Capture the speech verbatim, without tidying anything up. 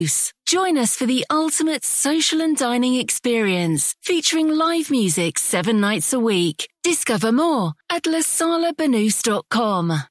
Join us for the ultimate social and dining experience, featuring live music seven nights a week. Discover more at la sala banus dot com.